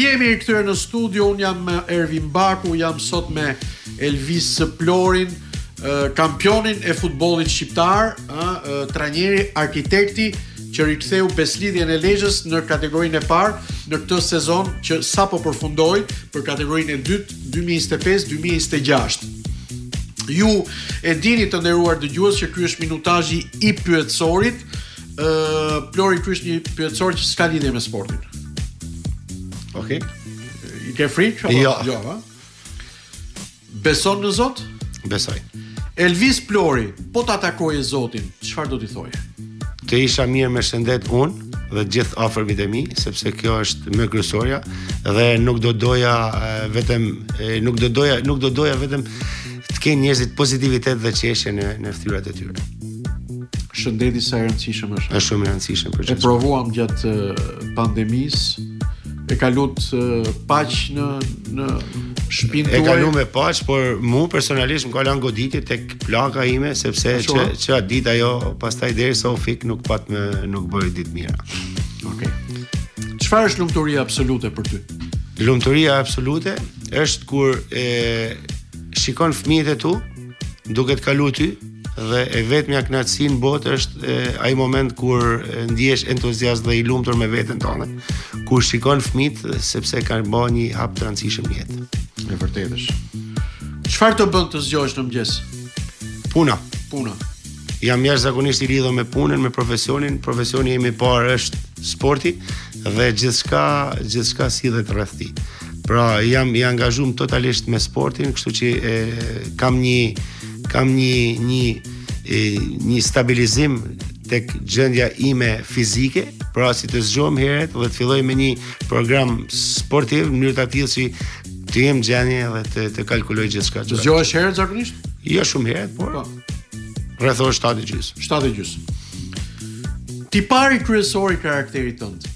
Jemi rikthyer në studio, unë jam Ervin Baku, jam sot me Elvis Plorin, kampionin e futbollit shqiptar, trajneri, arkitekti që riktheu Beslidhjen e Lezhës në kategorinë e parë në këtë sezon që sapo përfundoi për kategorinë e dytë 2025-2026. Ju e dini të nderuar dëgjues që ky është minutazhi i pyetësorit. Plori, ky është një pyetësor që s'ka lidhje me sportin. Okej. I ke frikë? Jo. Ha? Beson në Zot? Besoj. Elvis Plori, po ta takoje Zotin, çfarë do t'i thoje? Të isha mirë me shëndet unë dhe gjithë afërmit e mi, sepse kjo është më kryesorja dhe nuk do doja vetëm të kenë njerëzit pozitivitet dhe qeshje në fytyrat e tyre. Shëndeti sa e rëndësishëm është. Është shumë e rëndësishëm për E provuam gjatë pandemisë. E kalut paq në shtëpinë tuaj. E kalu me paq, por mu personalisht më ka lënë goditje tek plaka ime, sepse që atë ditë ajo pastaj derisa u fik nuk bëri ditë mira. Okej. Çfarë është lumturia absolute për ty? Lumturia absolute është kur shikon fëmijët e tu duke të kalu ty dhe e vetmja kënaqësi në botë është ai moment kur ndihesh entuziast dhe i lumtur me veten tënde, kur shikon fëmijët sepse kanë bërë një hap të rëndësishëm në jetë. E vërtetë është. Çfarë të bën të zgjohesh në mëngjes? Puna. Jam jashtëzakonisht i lidhur me punën, me profesionin. Profesioni im i parë është sporti dhe gjithçka sillet rreth tij. Pra jam i angazhuar totalisht me sportin, kështu që kam një stabilizim tek gjendja ime fizike, pra si të zgjohem herët dhe të filloj me një program sportiv në mënyrë të tillë që të jem gjendje dhe të kalkuloj gjithçka. Zgjohesh herët zakonisht? Jo shumë herët, por rreth orës 7:30. 7:30. Tipari kryesor i karakterit tënd.